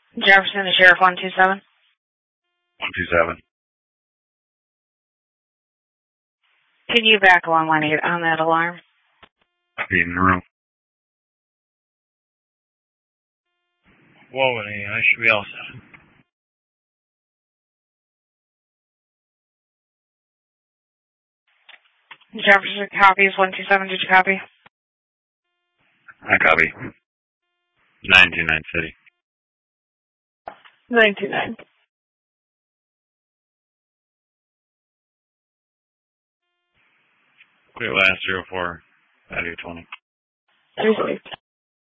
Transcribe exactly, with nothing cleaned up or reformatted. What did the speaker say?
Jefferson, the Sheriff, one two seven. one two seven. Can you back one one eight on that alarm? I'll be in the room. one one eight, I should be all set. Jefferson copies, one two seven, did you copy? I copy. nine two nine City. nine two nine. Clear last zero four, value twenty. three six.